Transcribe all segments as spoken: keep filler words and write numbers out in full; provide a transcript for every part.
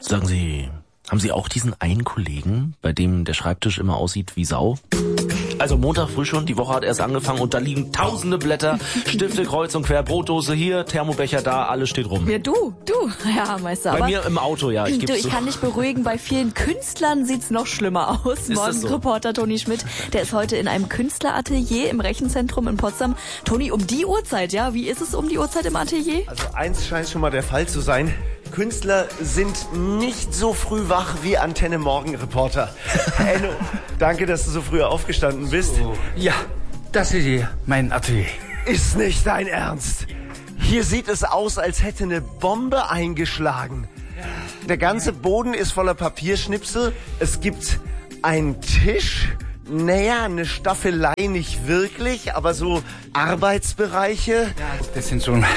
Sagen Sie, haben Sie auch diesen einen Kollegen, bei dem der Schreibtisch immer aussieht wie Sau? Also Montag früh schon, die Woche hat erst angefangen und da liegen tausende Blätter, Stifte kreuz und quer, Brotdose hier, Thermobecher da, alles steht rum. Ja, du, du, ja, Meister. Bei aber mir im Auto, ja. Ich du, geb's ich so. kann dich beruhigen, bei vielen Künstlern sieht's noch schlimmer aus. Morgenreporter so? Toni Schmidt, der ist heute in einem Künstleratelier im Rechenzentrum in Potsdam. Toni, um die Uhrzeit, ja? Wie ist es um die Uhrzeit im Atelier? Also eins scheint schon mal der Fall zu sein. Künstler sind nicht so früh wach wie Antenne Morgenreporter. Enno, danke, dass du so früh aufgestanden bist. Oh. Ja, das ist hier mein Atelier. Ist nicht dein Ernst. Hier sieht es aus, als hätte eine Bombe eingeschlagen. Der ganze Boden ist voller Papierschnipsel. Es gibt einen Tisch. Naja, eine Staffelei nicht wirklich, aber so Arbeitsbereiche. Ja, das sind so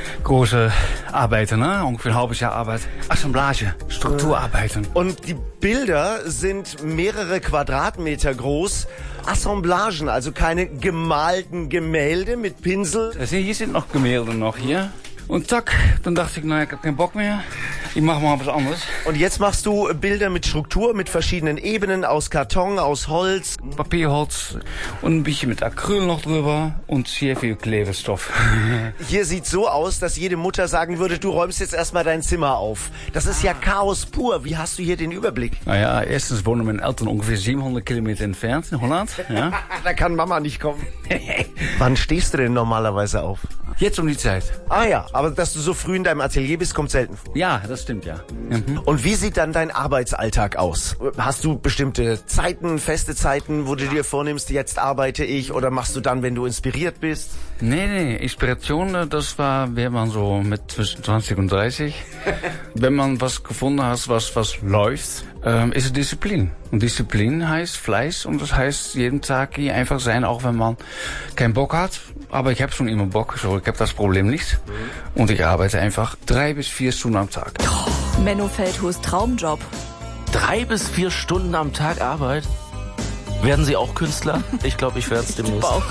große Arbeiten, ne? Ungefähr ein halbes Jahr Arbeit. Assemblage, Strukturarbeiten. Und die Bilder sind mehrere Quadratmeter groß. Assemblagen, also keine gemalten Gemälde mit Pinsel. Also hier sind noch Gemälde noch hier. Und zack, dann dachte ich, naja, ich hab keinen Bock mehr. Ich mach mal was anderes. Und jetzt machst du Bilder mit Struktur, mit verschiedenen Ebenen, aus Karton, aus Holz. Papierholz und ein bisschen mit Acryl noch drüber und sehr viel Klebestoff. Hier sieht so aus, dass jede Mutter sagen würde, du räumst jetzt erstmal dein Zimmer auf. Das ist ja Chaos pur. Wie hast du hier den Überblick? Naja, erstens wohnen meine Eltern ungefähr siebenhundert Kilometer entfernt in Holland. Ja. Da kann Mama nicht kommen. Wann stehst du denn normalerweise auf? Jetzt um die Zeit. Ah ja, aber dass du so früh in deinem Atelier bist, kommt selten vor. Ja, das stimmt, ja. Mhm. Und wie sieht dann dein Arbeitsalltag aus? Hast du bestimmte Zeiten, feste Zeiten, wo du dir vornimmst, jetzt arbeite ich, oder machst du dann, wenn du inspiriert bist? Nee, nee, Inspiration, das war, wäre man so mit zwischen zwanzig und dreißig. Wenn man was gefunden hat, was, was läuft, ähm, ist es Disziplin. Und Disziplin heißt Fleiß und das heißt jeden Tag hier einfach sein, auch wenn man keinen Bock hat. Aber ich habe schon immer Bock, so ich habe das Problem nicht. Und ich arbeite einfach drei bis vier Stunden am Tag. Oh, Menno Feldhus, Traumjob. Drei bis vier Stunden am Tag Arbeit? Werden Sie auch Künstler? Ich glaube, ich werde es demnächst.